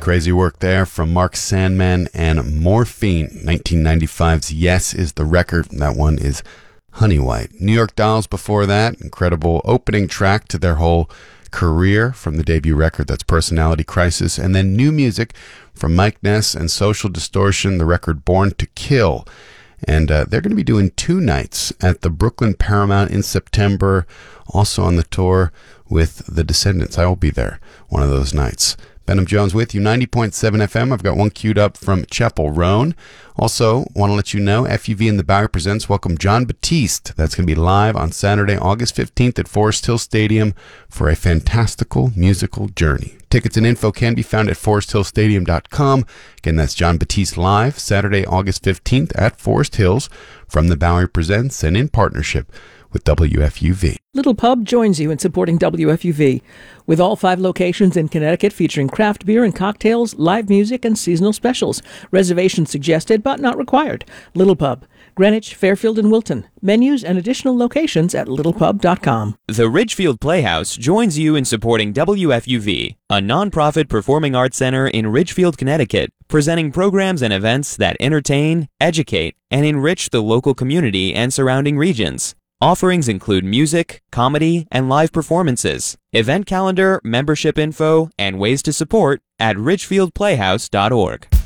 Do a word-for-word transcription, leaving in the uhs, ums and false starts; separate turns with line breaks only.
crazy work there from Mark Sandman and Morphine. nineteen ninety-five's Yes is the record. That one is Honey White. New York Dolls before that. Incredible opening track to their whole career from the debut record. That's Personality Crisis. And then new music from Mike Ness and Social Distortion, the record Born to Kill. And uh, they're going to be doing two nights at the Brooklyn Paramount in September. Also on the tour with the Descendants. I will be there one of those nights. Benham Jones with you, ninety point seven F M. I've got one queued up from Chapel Roan. Also, want to let you know, F U V and the Bowery Presents welcome Jon Batiste. That's going to be live on Saturday, August fifteenth at Forest Hill Stadium for a fantastical musical journey. Tickets and info can be found at forest hill stadium dot com. Again, that's Jon Batiste live, Saturday, August fifteenth at Forest Hills from the Bowery Presents and in partnership with W F U V.
Little Pub joins you in supporting W F U V. With all five locations in Connecticut featuring craft beer and cocktails, live music, and seasonal specials. Reservations suggested but not required. Little Pub, Greenwich, Fairfield, and Wilton. Menus and additional locations at little pub dot com.
The Ridgefield Playhouse joins you in supporting W F U V, a nonprofit performing arts center in Ridgefield, Connecticut, presenting programs and events that entertain, educate, and enrich the local community and surrounding regions. Offerings include music, comedy, and live performances. Event calendar, membership info, and ways to support at ridgefield playhouse dot org.